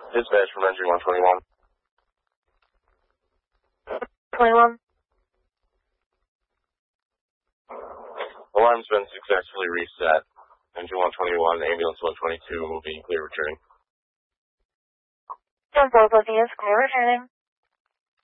Dispatch from entry 121. 21. Alarm's been successfully reset. Engine 121, ambulance 122, moving clear returning. Jump over is clear returning.